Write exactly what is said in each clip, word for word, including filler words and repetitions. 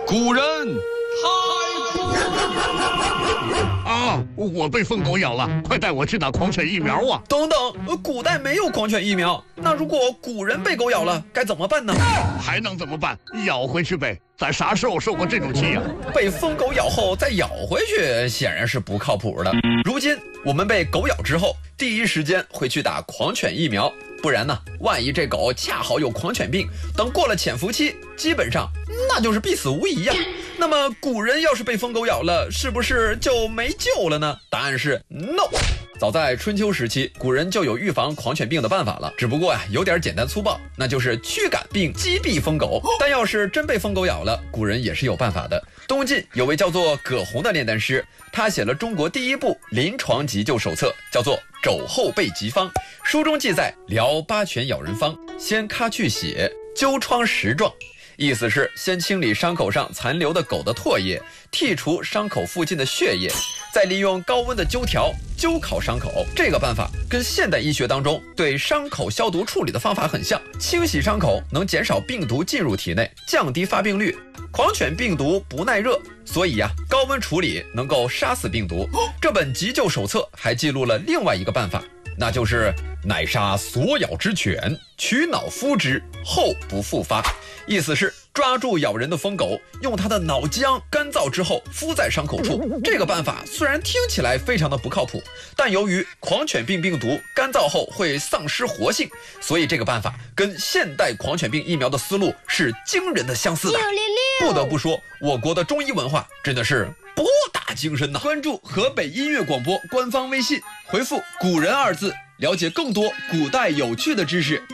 古人太酷了！ 啊！我被疯狗咬了，快带我去打狂犬疫苗啊！ 等等，古代没有狂犬疫苗，那如果古人被狗咬了，该怎么办呢？ 还能怎么办？咬回去呗！咱啥时候受过这种气呀、 啊？被疯狗咬后再咬回去，显然是不靠谱的。如今我们被狗咬之后，第一时间会去打狂犬疫苗，不然呢，万一这狗恰好有狂犬病，等过了潜伏期，基本上那就是必死无疑呀、啊。那么古人要是被疯狗咬了，是不是就没救了呢？答案是 no。早在春秋时期，古人就有预防狂犬病的办法了，只不过呀、啊，有点简单粗暴，那就是驱赶并击毙疯狗。但要是真被疯狗咬了，古人也是有办法的。东晋有位叫做葛洪的炼丹师，他写了中国第一部临床急救手册，叫做《肘后备急方》。书中记载疗八犬咬人方，先咔去血，灸疮十状。意思是先清理伤口上残留的狗的唾液，剔除伤口附近的血液，再利用高温的灸条灸烤伤口。这个办法跟现代医学当中对伤口消毒处理的方法很像，清洗伤口能减少病毒进入体内，降低发病率。狂犬病毒不耐热，所以呀、啊，高温处理能够杀死病毒。这本急救手册还记录了另外一个办法，那就是乃杀所咬之犬，取脑敷之，后不复发。意思是抓住咬人的疯狗，用它的脑浆干燥之后敷在伤口处。这个办法虽然听起来非常的不靠谱，但由于狂犬病病毒干燥后会丧失活性，所以这个办法跟现代狂犬病疫苗的思路是惊人的相似的。不得不说，我国的中医文化真的是博大精深呐！ 关注河北音乐广播官方微信，回复“古人”二字，了解更多古代有趣的知识。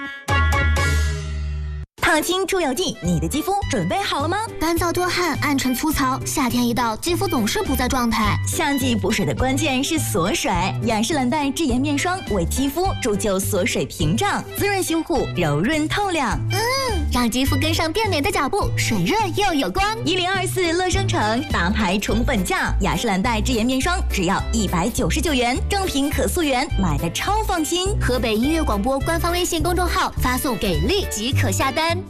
烫青出油剂，你的肌肤准备好了吗？ 干燥多汗，暗沉粗糙，夏天一到，肌肤总是不在状态。 夏季补水的关键是锁水，雅诗兰黛智妍面霜为肌肤铸就锁水屏障，滋润修护，柔润透亮。 嗯，让肌肤跟上变美的脚步，水润又有光。 一零二四乐生城大牌宠本价，雅诗兰黛智妍面霜只要一百九十九元，正品可溯源，买的超放心。 河北音乐广播官方微信公众号发送给力即可下单。